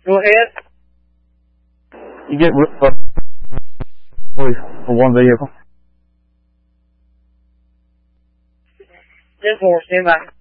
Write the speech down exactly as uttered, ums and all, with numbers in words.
Go ahead. You get uh, for one vehicle. ten four, stand by.